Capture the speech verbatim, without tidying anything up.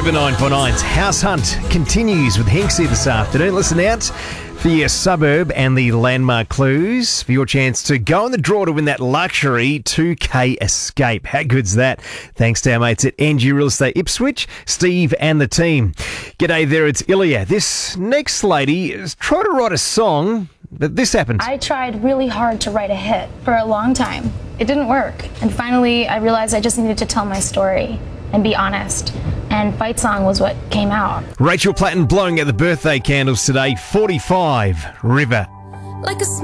River nine four nine's House Hunt continues with Hinksy this afternoon. Listen out for your suburb and the landmark clues for your chance to go in the draw to win that luxury two K escape. How good's that? Thanks to our mates at N G Real Estate Ipswich, Steve and the team. G'day there, it's Ilya. This next lady is trying to write a song, but this happened. I tried really hard to write a hit for a long time. It didn't work. And finally, I realized I just needed to tell my story and be honest. And Fight Song was what came out. Rachel Platten blowing out the birthday candles today. forty-five, River. Like a